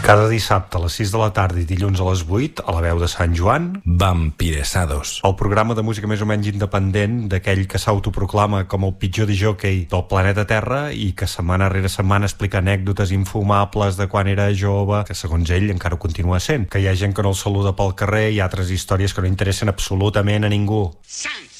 Cada dissabte a les 6 de la tarda i dilluns a les 8, a la veu de Sant Joan, Vampiresados. el programa de música més o menys independent d'aquell que s'autoproclama com el pitjor discjòquei del planeta Terra i que setmana rere setmana explica anècdotes infumables de quan era jove, que segons ell encara ho continua sent, que hi ha gent que no el saluda pel carrer i altres històries que no interessen absolutament a ningú. Sant